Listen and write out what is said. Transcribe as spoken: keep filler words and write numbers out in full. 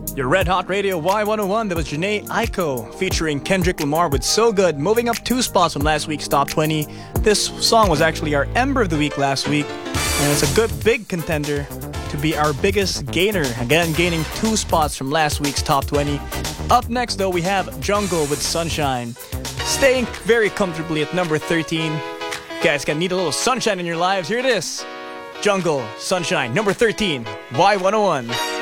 Your Red Hot Radio Y one oh one, that was Janae Aiko featuring Kendrick Lamar with So Good, moving up two spots from last week's Top twenty. This song was actually our Ember of the Week last week, and it's a good big contender to be our biggest gainer, again gaining two spots from last week's Top twenty. Up next though, we have Jungle with Sunshine, staying very comfortably at number thirteen. You guys gonna need a little sunshine in your lives. Here it is, Jungle, Sunshine, number thirteen, Y one oh one.